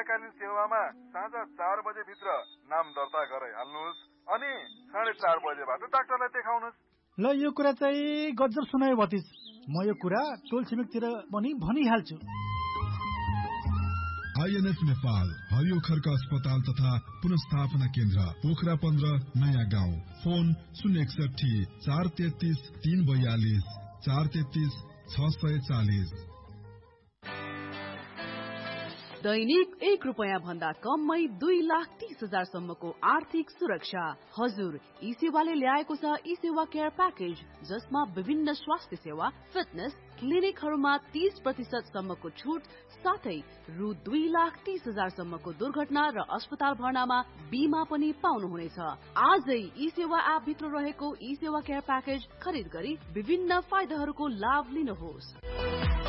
आपातकालीन सेवामा साँझ 4 बजे भित्र नाम दर्ता गराइहाल्नुहोस् अनि 4:30 बजेबाट डाक्टरलाई देखाउनुहोस्। ल यो कुरा चाहिँ गजब सुनायो भतिज। म यो कुरा टोल छिमेकतिर पनि भनिहाल्छु। आइएनएफ नेपाल हरियो खर्क अस्पताल तथा पुनर्स्थापना केन्द्र पोखरा 15 नयाँ गाउँ। फोन 061 433 342 433 640। दैनिक 1 रुपैयाँ भन्दा कममै 2,30,000 सम्मको आर्थिक सुरक्षा। हजुर, ई सेवाले ल्याएको छ ई सेवा केयर प्याकेज, जसमा विभिन्न स्वास्थ्य सेवा, फिटनेस, क्लिनिकहरूमा 30% सम्मको छुट साथै रु 2,30,000 सम्मको दुर्घटना र अस्पताल भर्नामा बीमा पनि पाउनुहुनेछ। आजै ई सेवा एप भित्र रहेको ई सेवा केयर प्याकेज खरिद गरी विभिन्न फाइदाहरूको लाभ लिनुहोस्।